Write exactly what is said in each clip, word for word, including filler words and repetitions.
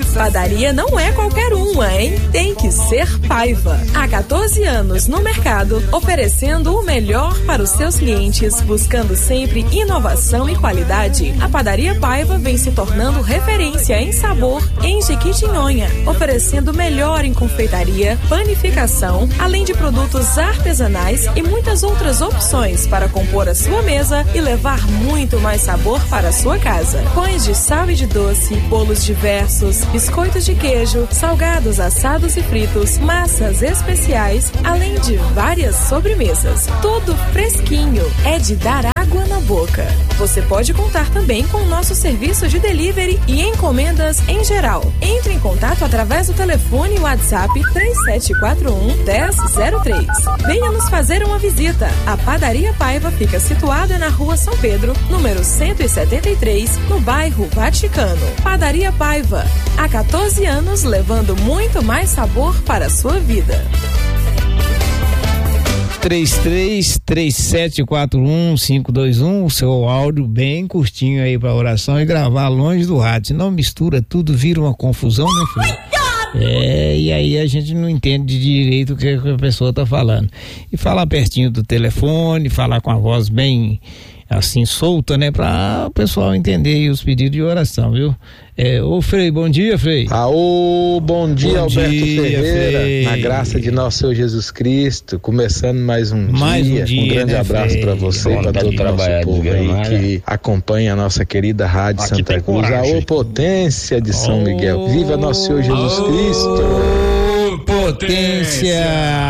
Padaria não é qualquer uma, hein? Tem que ser Paiva. Há quatorze anos no mercado, oferecendo o melhor para os seus clientes, buscando sempre inovação e qualidade. A Padaria Paiva vem se tornando referência em sabor em Jequitinhonha, oferecendo melhor em confeitaria, panificação, além de produtos artesanais e muitas outras opções para compor a sua mesa e levar muito mais sabor para a sua casa. Pães de sal e de doce, bolos diversos, biscoitos de queijo, salgados, assados e fritos, massas especiais, além de várias sobremesas. Tudo fresquinho, é de dar água na boca. Você pode contar também com o nosso serviço de delivery e encomendas em geral. Entre em contato através do telefone e WhatsApp três sete quatro um, um zero zero três. Venha nos fazer uma visita. A Padaria Paiva fica situada na Rua São Pedro, número cento e setenta e três, no bairro Vaticano. Padaria Paiva, há quatorze anos levando muito mais sabor para a sua vida. três três três sete quatro um cinco dois um, o seu áudio bem curtinho aí pra oração e gravar longe do rádio, senão mistura tudo, vira uma confusão, né, filho? É, e aí a gente não entende direito o que a pessoa tá falando. E falar pertinho do telefone, falar com a voz bem assim solta, né, pra o pessoal entender aí os pedidos de oração, viu? É, ô Frei, bom dia, Frei. Aô, bom dia, bom Alberto dia, Ferreira, Frei. Na graça de nosso Senhor Jesus Cristo, começando mais um mais dia, um, dia, um grande né, abraço para você e para todo o nosso povo aí que acompanha a nossa querida Rádio Aqui Santa Cruz, a ô potência de São oh, Miguel, viva nosso Senhor Jesus oh, Cristo. Ô potência!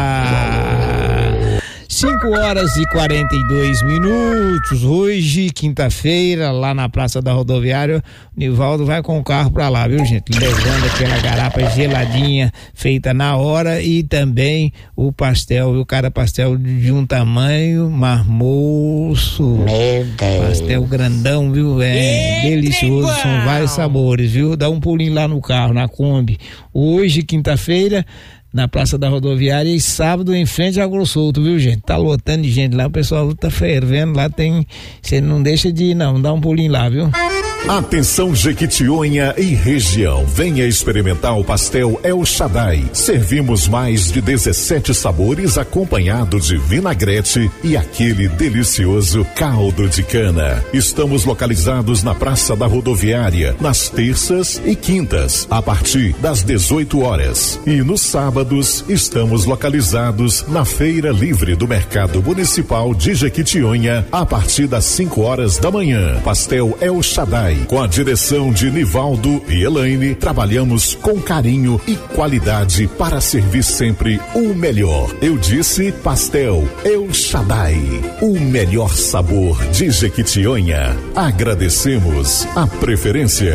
cinco horas e quarenta e dois minutos, hoje, quinta-feira, lá na Praça da Rodoviária, o Nivaldo vai com o carro pra lá, viu, gente? Levando aquela garapa geladinha, feita na hora, e também o pastel, viu? Cada pastel de um tamanho marmoço. Meu Deus. Pastel grandão, viu? É delicioso, são vários sabores, viu? Dá um pulinho lá no carro, na Kombi. Hoje, quinta-feira, na Praça da Rodoviária, e sábado em frente ao Grossolto, viu, gente? Tá lotando de gente lá, o pessoal tá fervendo lá, tem, você não deixa de ir não, dá um pulinho lá, viu? Atenção Jequitinhonha e região, venha experimentar o pastel El Shaddai. Servimos mais de dezessete sabores acompanhado de vinagrete e aquele delicioso caldo de cana. Estamos localizados na Praça da Rodoviária, nas terças e quintas, a partir das dezoito horas. E nos sábados estamos localizados na Feira Livre do Mercado Municipal de Jequitinhonha, a partir das cinco horas da manhã. Pastel El Shaddai, com a direção de Nivaldo e Elaine, trabalhamos com carinho e qualidade para servir sempre o melhor. Eu disse pastel El Shaddai, o melhor sabor de Jequitinhonha. Agradecemos a preferência.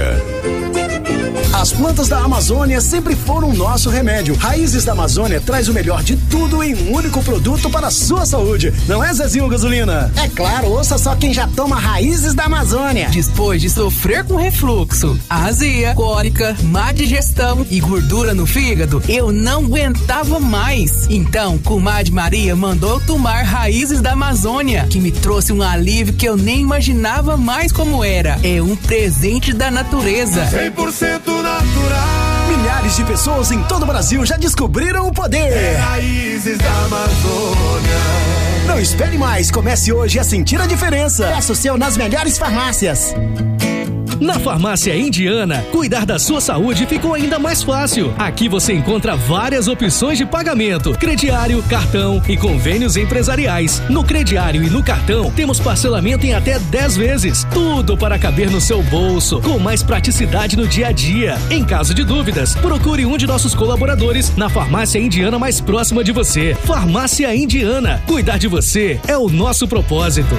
As plantas da Amazônia sempre foram nosso remédio. Raízes da Amazônia traz o melhor de tudo em um único produto para a sua saúde. Não é, Zezinho Gasolina? É claro, ouça só quem já toma Raízes da Amazônia. Depois de sofrer com refluxo, azia, cólica, má digestão e gordura no fígado, eu não aguentava mais. Então, comadre Maria mandou tomar Raízes da Amazônia, que me trouxe um alívio que eu nem imaginava mais como era. É um presente da natureza. cem por cento natural. Milhares de pessoas em todo o Brasil já descobriram o poder. É Raízes da Amazônia. Não espere mais, comece hoje a sentir a diferença. Peça o seu nas melhores farmácias. Na Farmácia Indiana, cuidar da sua saúde ficou ainda mais fácil. Aqui você encontra várias opções de pagamento: crediário, cartão e convênios empresariais. No crediário e no cartão, temos parcelamento em até dez vezes. Tudo para caber no seu bolso, com mais praticidade no dia a dia. Em caso de dúvidas, procure um de nossos colaboradores na Farmácia Indiana mais próxima de você. Farmácia Indiana, cuidar de você é o nosso propósito.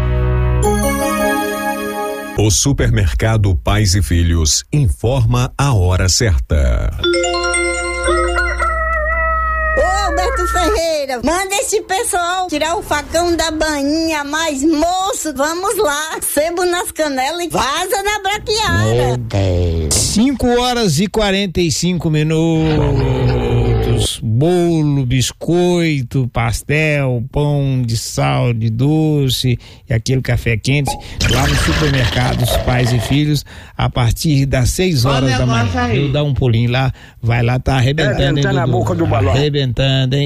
O Supermercado Pais e Filhos informa a hora certa. Ô Alberto Ferreira, manda esse pessoal tirar o facão da bainha, mas moço, vamos lá, sebo nas canelas e vaza na braquiara. cinco horas e quarenta e cinco minutos. produtos, bolo, biscoito, pastel, pão de sal, de doce e aquele café quente lá no supermercado Pais e Filhos a partir das seis horas da manhã. Eu dar um pulinho lá, vai lá, tá arrebentando, hein, na boca do balão. Arrebentando, hein?